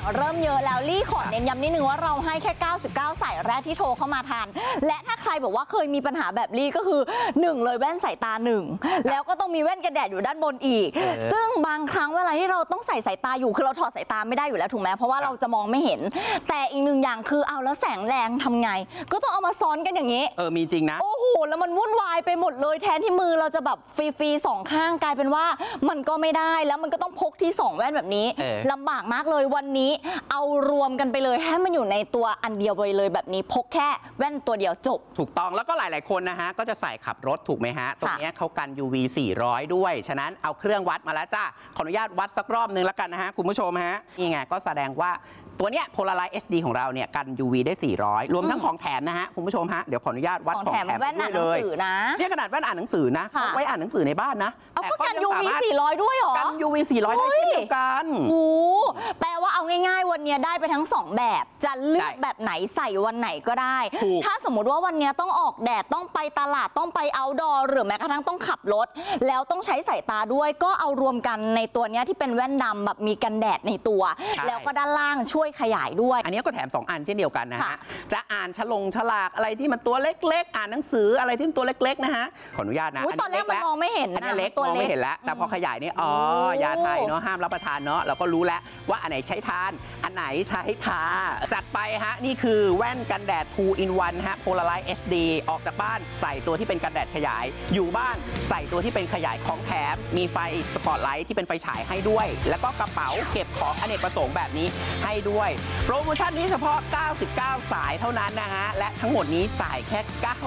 เริ่มเยอะแล้วลี่ขอเน้นย้ำนิดนึงว่าเราให้แค่99สายแรกที่โทรเข้ามาทันและถ้าใครบอกว่าเคยมีปัญหาแบบลี่ก็คือ1เลยแว่นสายตา1แล้วก็ต้องมีแว่นกันแดดอยู่ด้านบนอีกซึ่งบางครั้งเวลาที่เราต้องใส่สายตาอยู่คือเราถอดสายตาไม่ได้อยู่แล้วถูกไหมเพราะว่าเราจะมองไม่เห็นแต่อีกหนึ่งอย่างคือเอาแล้วแสงแรงทำไงก็ต้องเอามาซ้อนกันอย่างนี้มีจริงนะโอ้โหแล้วมันวุ่นวายไปหมดเลยแทนที่มือเราจะแบบฟรีๆ2ข้างกลายเป็นว่ามันก็ไม่ได้แล้วมันก็ต้องพกที่2แว่นแบบนี้ลำบากมากเลยวันนี้เอารวมกันไปเลยให้มันอยู่ในตัวอันเดียวไปเลยแบบนี้พกแค่แว่นตัวเดียวจบถูกต้องแล้วก็หลายๆคนนะฮะก็จะใส่ขับรถถูกไหมฮะตรงนี้เขากัน UV 400ด้วยฉะนั้นเอาเครื่องวัดมาแล้วจ้าขออนุญาตวัดสักรอบนึงแล้วกันนะฮะคุณผู้ชมฮะนี่ไงก็แสดงว่าตัวเนี้ย Polarized HD ของเราเนี่ยกัน UV ได้400รวมทั้งของแถมนะฮะคุณผู้ชมฮะเดี๋ยวขออนุญาตวัดของแถมด้วยเลยเนี่ยขนาดแว่นอ่านหนังสือนะเขาไว้อ่านหนังสือในบ้านนะแต่ก็กัน UV 400ด้วยหรอกัน UV 400ได้เช่นเดียวกันโอ้แปลว่าเอาง่ายๆวันนี้ได้ไปทั้ง2แบบจะเลือกแบบไหนใส่วันไหนก็ได้ถ้าสมมติว่าวันนี้ต้องออกแดดต้องไปตลาดต้องไปเอาท์ดอร์หรือแม้กระทั่งต้องขับรถแล้วต้องใช้สายตาด้วยก็เอารวมกันในตัวนี้ที่เป็นแว่นดำแบบมีกันแดดในตัวแล้วก็ด้านล่างช่วยขยายด้วยอันนี้ก็แถม2อันเช่นเดียวกันนะฮะจะอ่านฉลากอะไรที่มันตัวเล็กๆอ่านหนังสืออะไรที่มันตัวเล็กๆนะฮะขออนุญาตนะอันนี้เล็กแล้วมองไม่เห็นอันนี้เล็กมองไม่เห็นแล้วแต่พอขยายนี่ยาไทยเนาะห้ามรับประทานเนาะเราก็รู้แล้วว่าอันไหนใช้ทานอันไหนใช้ทาจัดไปฮะนี่คือแว่นกันแดด 2 in 1 ฮะ Polarized HD ออกจากบ้านใส่ตัวที่เป็นกันแดดขยายอยู่บ้านใส่ตัวที่เป็นขยายของแถมมีไฟสปอตไลท์ที่เป็นไฟฉายให้ด้วยแล้วก็กระเป๋าเก็บของอเนกประสงค์แบบนี้ให้ด้วยโปรโมชั่นนี้เฉพาะ99สายเท่านั้นนะฮะและทั้งหมดนี้จ่ายแค่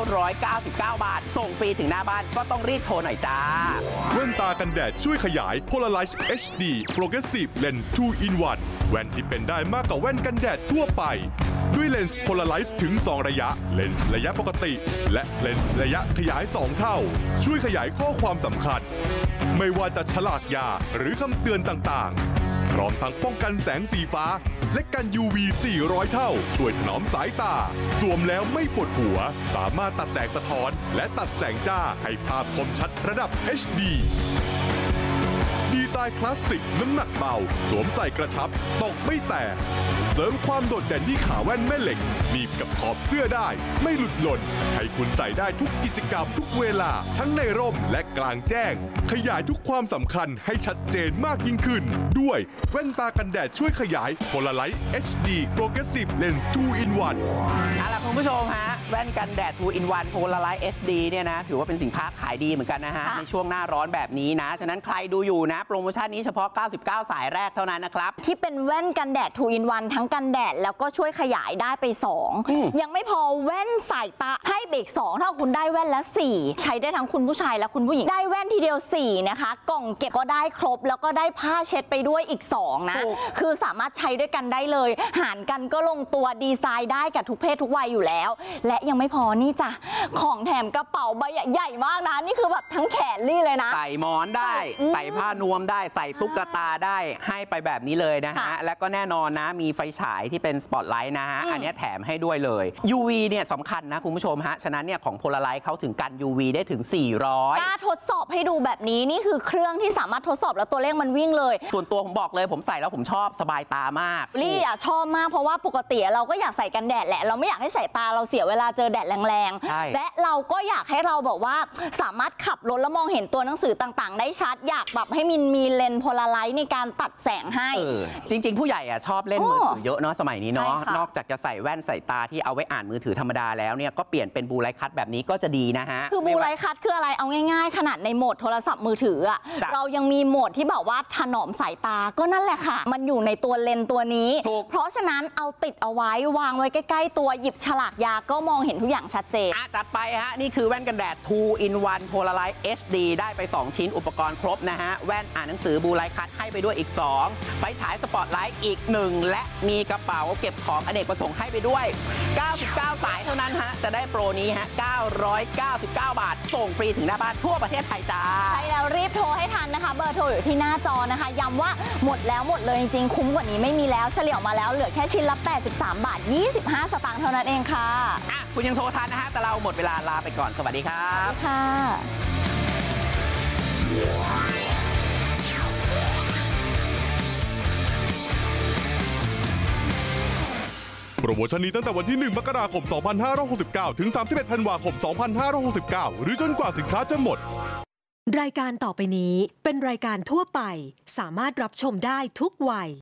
999 บาทส่งฟรีถึงหน้าบ้านก็ต้องรีบโทรหน่อยจ้าแว่นตากันแดดช่วยขยาย Polarized HD Progressive Lens 2 in 1 แว่นที่เป็นได้มากกว่าแว่นกันแดดทั่วไปด้วยเลนส์ Polarized ถึง2ระยะเลนส์ระยะปกติและเลนส์ระยะขยาย2เท่าช่วยขยายข้อความสำคัญไม่ว่าจะฉลากยาหรือคำเตือนต่างๆพร้อมทั้งป้องกันแสงสีฟ้าและกัน UV 400 เท่าช่วยถนอมสายตาสวมแล้วไม่ปวดหัวสามารถตัดแสงสะท้อนและตัดแสงจ้าให้ภาพคมชัดระดับ HD ดีไซน์คลาสสิกน้ำหนักเบาสวมใส่กระชับตกไม่แตกเสริมความโดดเด่นที่ขาแว่นแม่เหล็กหนีบกับขอบเสื้อได้ไม่หลุดหล่นให้คุณใส่ได้ทุกกิจกรรมทุกเวลาทั้งในร่มและกลางแจ้งขยายทุกความสำคัญให้ชัดเจนมากยิ่งขึ้นด้วยแว่นตากันแดดช่วยขยาย Polarized HD Progressive Lens 2 in 1 เอาล่ะคุณผู้ชมฮะแว่นกันแดด 2 in 1 Polarized HD เนี่ยนะถือว่าเป็นสินค้าขายดีเหมือนกันนะฮะในช่วงหน้าร้อนแบบนี้นะฉะนั้นใครดูอยู่นะโปรโมชั่นนี้เฉพาะ99สายแรกเท่านั้นนะครับที่เป็นแว่นกันแดด 2 in 1 ทั้งกันแดดแล้วก็ช่วยขยายได้ไป2ยังไม่พอแว่นสายตาให้เบรก2ถ้าคุณได้แว่นละ4ใช้ได้ทั้งคุณผู้ชายและคุณผู้หญิงได้แว่นทีเดียว4นะคะกล่องเก็บก็ได้ครบแล้วก็ได้ผ้าเช็ดไปด้วยอีก2นะคือสามารถใช้ด้วยกันได้เลยหารกันก็ลงตัวดีไซน์ได้กับทุกเพศทุกวัยอยู่แล้วและยังไม่พอนี่จ้ะของแถมกระเป๋าใบใหญ่มากนะนี่คือแบบทั้งแขนลี่เลยนะใส่หมอนได้ใส่ผ้านวมได้ใส่ตุ๊กตาได้ให้ไปแบบนี้เลยนะฮะและก็แน่นอนนะมีไฟฉายที่เป็นสปอตไลท์นะฮะอันนี้แถมให้ด้วยเลย UV เนี่ยสำคัญนะคุณผู้ชมฮะฉะนั้นเนี่ยของ Polarized เขาถึงกัน UV ได้ถึง400 กล้าทดสอบให้ดูแบบนี้นี่คือเครื่องที่สามารถทดสอบแล้วตัวเลขมันวิ่งเลยส่วนตัวผมบอกเลยผมใส่แล้วผมชอบสบายตามากลี่อ่ะชอบมากเพราะว่าปกติเราก็อยากใส่กันแดดแหละเราไม่อยากให้สายตาเราเสียเวลาเจอแดดแรงๆและเราก็อยากให้เราบอกว่าสามารถขับรถแล้วมองเห็นตัวหนังสือต่างๆได้ชัดอยากแบบให้มีเลนส์ Polarized ในการตัดแสงให้จริงๆผู้ใหญ่อ่ะชอบเล่นมือถือเยอะเนาะสมัยนี้เนาะนอกจากจะใส่แว่นสายตาที่เอาไว้อ่านมือถือธรรมดาแล้วเนี่ยก็เปลี่ยนเป็นบลูไลท์คัทแบบนี้ก็จะดีนะฮะคือบลูไลท์คัทคืออะไรเอาง่ายๆขนาดในโหมดโทรศัพท์มือถืออ่ะเรายังมีโหมดที่แบบว่าถนอมสายตาก็นั่นแหละค่ะมันอยู่ในตัวเลนส์ตัวนี้เพราะฉะนั้นเอาติดเอาไว้วางไว้ใกล้ๆตัวหยิบฉลากยาก็มองเห็นทุกอย่างชัดเจนจัดไปฮะนี่คือแว่นกันแดด 2 in 1 Polarized HD ได้ไป2ชิ้นอุปกรณ์ครบนะฮะแว่นอ่านหนังสือบลูไลท์คัทให้ไปด้วยอีก2ไฟฉายสปอตไลท์อีก1และมีกระเป๋าเก็บของอเนกประสงค์ให้ไปด้วย99สายเท่านั้นฮะจะได้โปรนี้ฮะ999 บาทส่งฟรีถึงหน้าบ้านทั่วประเทศไทยจ้าใช่แล้วรีบโทรให้ทันนะคะเบอร์โทรอยู่ที่หน้าจอนะคะย้ำว่าหมดแล้วหมดเลยจริงๆคุ้มกว่านี้ไม่มีแล้วเฉลี่ยมาแล้วเหลือแค่ชิ้นละ83 บาท 25 สตางค์เท่านั้นเองค่ะคุณยังโทรทันนะฮะแต่เราหมดเวลาลาไปก่อนสวัสดีครับค่ะโปรโมชั่นนี้ตั้งแต่วันที่ 1 มกราคม 2569 ถึง 31 ธันวาคม 2569 หรือจนกว่าสินค้าจะหมดรายการต่อไปนี้เป็นรายการทั่วไปสามารถรับชมได้ทุกวัย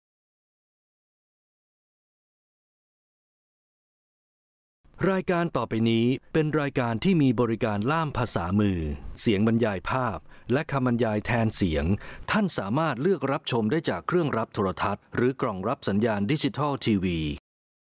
รายการต่อไปนี้เป็นรายการที่มีบริการล่ามภาษามือเสียงบรรยายภาพและคำบรรยายแทนเสียงท่านสามารถเลือกรับชมได้จากเครื่องรับโทรทัศน์หรือกล่องรับสัญญาณดิจิทัลทีวี